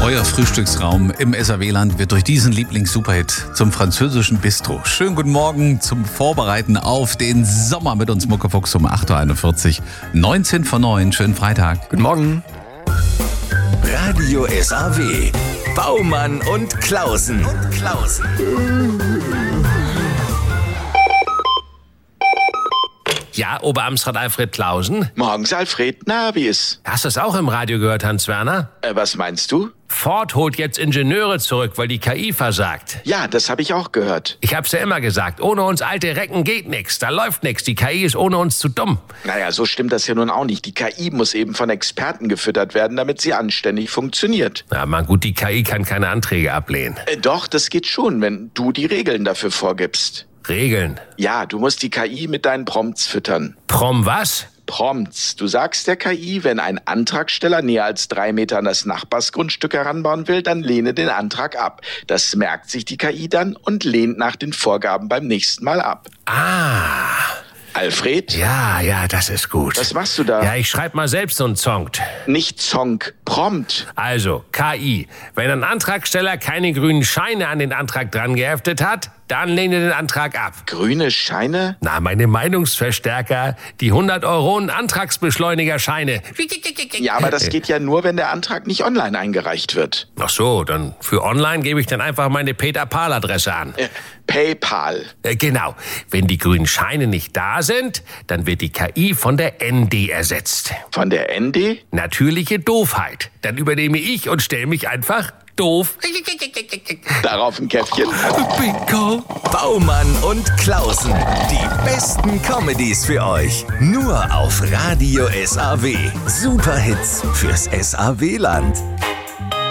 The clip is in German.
Euer Frühstücksraum im SAW-Land wird durch diesen Lieblings-Superhit zum französischen Bistro. Schönen guten Morgen zum Vorbereiten auf den Sommer mit uns Muckefuchs um 8.41 Uhr. 19 vor 9, schönen Freitag. Guten Morgen. Radio SAW. Baumann und Klausen. Ja, Oberamtsrat Alfred Klausen. Morgens, Alfred. Na, wie ist? Hast du es auch im Radio gehört, Hans-Werner? Was meinst du? Ford holt jetzt Ingenieure zurück, weil die KI versagt. Ja, das habe ich auch gehört. Ich hab's ja immer gesagt, ohne uns alte Recken geht nix, da läuft nix. Die KI ist ohne uns zu dumm. Naja, so stimmt das ja nun auch nicht. Die KI muss eben von Experten gefüttert werden, damit sie anständig funktioniert. Na man, gut, die KI kann keine Anträge ablehnen. Doch, das geht schon, wenn du die Regeln dafür vorgibst. Regeln? Ja, du musst die KI mit deinen Prompts füttern. Prom was? Prompts. Du sagst der KI, wenn ein Antragsteller näher als 3 Meter an das Nachbarsgrundstück heranbauen will, dann lehne den Antrag ab. Das merkt sich die KI dann und lehnt nach den Vorgaben beim nächsten Mal ab. Ah. Alfred? Ja, das ist gut. Was machst du da? Ja, ich schreib mal selbst so einen Song. Nicht Song, Prompt. Also, KI. Wenn ein Antragsteller keine grünen Scheine an den Antrag dran geheftet hat, dann lehne den Antrag ab. Grüne Scheine? Na, meine Meinungsverstärker, die 100 € Antragsbeschleunigerscheine. Ja, aber das geht ja nur, wenn der Antrag nicht online eingereicht wird. Ach so, dann für online gebe ich dann einfach meine Peter-Pahl-Adresse an. PayPal. Genau. Wenn die grünen Scheine nicht da sind, dann wird die KI von der ND ersetzt. Von der ND? Natürliche Doofheit. Dann übernehme ich und stelle mich einfach doof. Darauf ein Käffchen. Bingo. Baumann und Klausen. Die besten Comedies für euch. Nur auf Radio SAW. Superhits fürs SAW-Land.